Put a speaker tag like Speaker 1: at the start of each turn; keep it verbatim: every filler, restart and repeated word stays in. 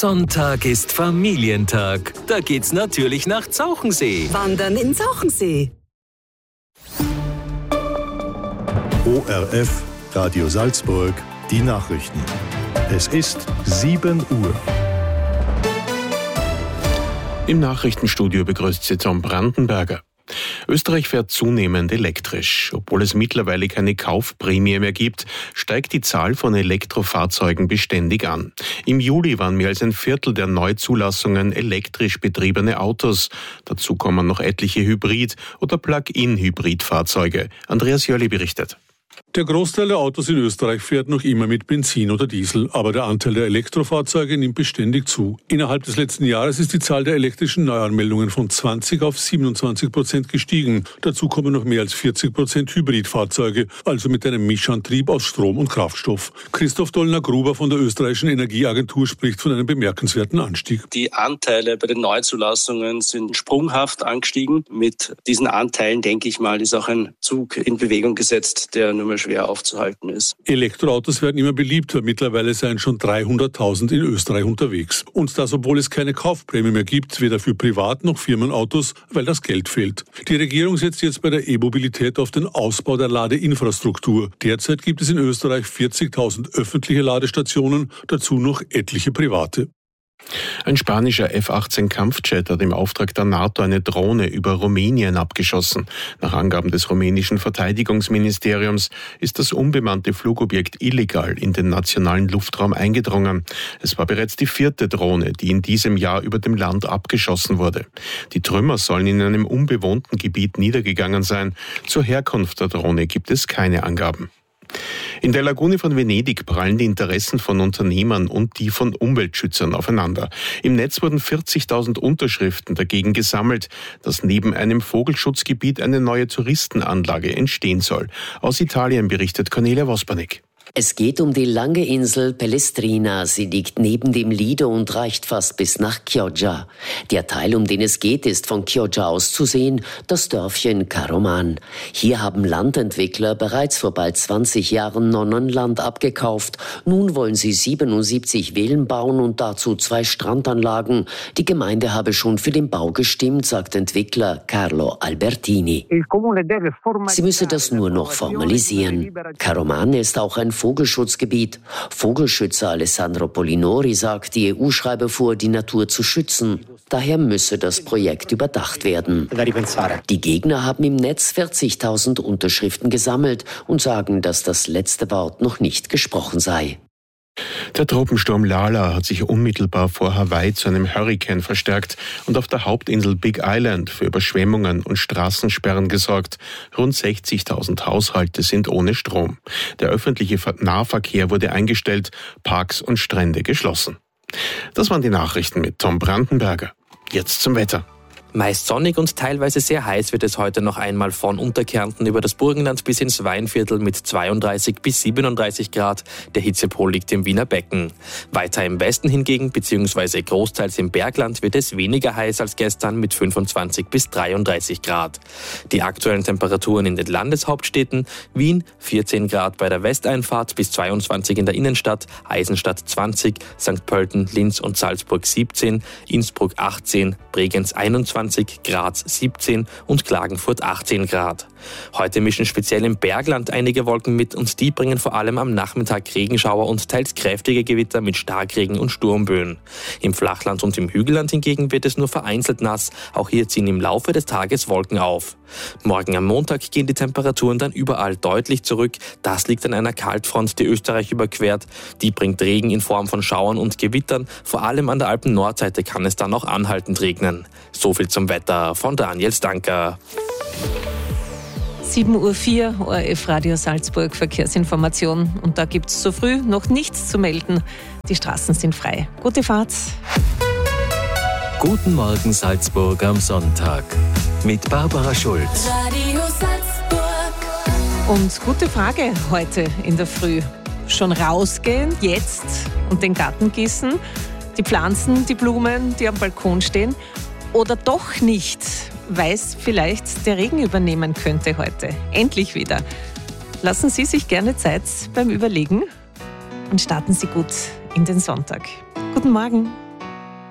Speaker 1: Sonntag ist Familientag. Da geht's natürlich nach Zauchensee.
Speaker 2: Wandern in Zauchensee.
Speaker 3: O R F, Radio Salzburg, die Nachrichten. Es ist sieben Uhr.
Speaker 4: Im Nachrichtenstudio begrüßt Sie Tom Brandenberger. Österreich fährt zunehmend elektrisch. Obwohl es mittlerweile keine Kaufprämie mehr gibt, steigt die Zahl von Elektrofahrzeugen beständig an. Im Juli waren mehr als ein Viertel der Neuzulassungen elektrisch betriebene Autos. Dazu kommen noch etliche Hybrid- oder Plug-in-Hybridfahrzeuge. Andreas Jölli berichtet.
Speaker 5: Der Großteil der Autos in Österreich fährt noch immer mit Benzin oder Diesel, aber der Anteil der Elektrofahrzeuge nimmt beständig zu. Innerhalb des letzten Jahres ist die Zahl der elektrischen Neuanmeldungen von zwanzig auf siebenundzwanzig Prozent gestiegen. Dazu kommen noch mehr als vierzig Prozent Hybridfahrzeuge, also mit einem Mischantrieb aus Strom und Kraftstoff. Christoph Dollner-Gruber von der österreichischen Energieagentur spricht von einem bemerkenswerten Anstieg.
Speaker 6: Die Anteile bei den Neuzulassungen sind sprunghaft angestiegen. Mit diesen Anteilen, denke ich mal, ist auch ein Zug in Bewegung gesetzt, der nur mehr schwer aufzuhalten ist.
Speaker 5: Elektroautos werden immer beliebter. Mittlerweile seien schon dreihunderttausend in Österreich unterwegs. Und das, obwohl es keine Kaufprämie mehr gibt, weder für Privat- noch Firmenautos, weil das Geld fehlt. Die Regierung setzt jetzt bei der E-Mobilität auf den Ausbau der Ladeinfrastruktur. Derzeit gibt es in Österreich vierzigtausend öffentliche Ladestationen, dazu noch etliche private.
Speaker 4: Ein spanischer F achtzehn Kampfjet hat im Auftrag der NATO eine Drohne über Rumänien abgeschossen. Nach Angaben des rumänischen Verteidigungsministeriums ist das unbemannte Flugobjekt illegal in den nationalen Luftraum eingedrungen. Es war bereits die vierte Drohne, die in diesem Jahr über dem Land abgeschossen wurde. Die Trümmer sollen in einem unbewohnten Gebiet niedergegangen sein. Zur Herkunft der Drohne gibt es keine Angaben. In der Lagune von Venedig prallen die Interessen von Unternehmern und die von Umweltschützern aufeinander. Im Netz wurden vierzigtausend Unterschriften dagegen gesammelt, dass neben einem Vogelschutzgebiet eine neue Touristenanlage entstehen soll. Aus Italien berichtet Cornelia Vospanik.
Speaker 7: Es geht um die lange Insel Pellestrina. Sie liegt neben dem Lido und reicht fast bis nach Chioggia. Der Teil, um den es geht, ist von Chioggia aus zu sehen, das Dörfchen Caroman. Hier haben Landentwickler bereits vor bald zwanzig Jahren Nonnenland abgekauft. Nun wollen sie siebenundsiebzig Villen bauen und dazu zwei Strandanlagen. Die Gemeinde habe schon für den Bau gestimmt, sagt Entwickler Carlo Albertini. Sie müsse das nur noch formalisieren. Caroman ist auch ein Vogelschutzgebiet. Vogelschützer Alessandro Polinori sagt, die E U schreibe vor, die Natur zu schützen. Daher müsse das Projekt überdacht werden. Die Gegner haben im Netz vierzigtausend Unterschriften gesammelt und sagen, dass das letzte Wort noch nicht gesprochen sei.
Speaker 4: Der Tropensturm Lala hat sich unmittelbar vor Hawaii zu einem Hurrikan verstärkt und auf der Hauptinsel Big Island für Überschwemmungen und Straßensperren gesorgt. Rund sechzigtausend Haushalte sind ohne Strom. Der öffentliche Nahverkehr wurde eingestellt, Parks und Strände geschlossen. Das waren die Nachrichten mit Tom Brandenberger. Jetzt zum Wetter.
Speaker 8: Meist sonnig und teilweise sehr heiß wird es heute noch einmal von Unterkärnten über das Burgenland bis ins Weinviertel mit zweiunddreißig bis siebenunddreißig Grad. Der Hitzepol liegt im Wiener Becken. Weiter im Westen hingegen, beziehungsweise großteils im Bergland, wird es weniger heiß als gestern mit fünfundzwanzig bis dreiunddreißig Grad. Die aktuellen Temperaturen in den Landeshauptstädten: Wien vierzehn Grad bei der Westeinfahrt bis zweiundzwanzig in der Innenstadt, Eisenstadt zwanzig, Sankt Pölten, Linz und Salzburg siebzehn, Innsbruck achtzehn, Bregenz einundzwanzig, Graz siebzehn und Klagenfurt achtzehn Grad. Heute mischen speziell im Bergland einige Wolken mit und die bringen vor allem am Nachmittag Regenschauer und teils kräftige Gewitter mit Starkregen und Sturmböen. Im Flachland und im Hügelland hingegen wird es nur vereinzelt nass. Auch hier ziehen im Laufe des Tages Wolken auf. Morgen am Montag gehen die Temperaturen dann überall deutlich zurück. Das liegt an einer Kaltfront, die Österreich überquert. Die bringt Regen in Form von Schauern und Gewittern. Vor allem an der Alpen-Nordseite kann es dann auch anhaltend regnen. So viel zum Wetter von Daniel Stanker.
Speaker 9: sieben Uhr vier, O R F Radio Salzburg, Verkehrsinformation. Und da gibt es so früh noch nichts zu melden. Die Straßen sind frei. Gute Fahrt.
Speaker 1: Guten Morgen Salzburg am Sonntag mit Barbara Schulz.
Speaker 2: Radio Salzburg.
Speaker 9: Und gute Frage heute in der Früh. Schon rausgehen, jetzt, und den Garten gießen, die Pflanzen, die Blumen, die am Balkon stehen? Oder doch nicht, weil es vielleicht der Regen übernehmen könnte heute. Endlich wieder. Lassen Sie sich gerne Zeit beim Überlegen und starten Sie gut in den Sonntag. Guten Morgen.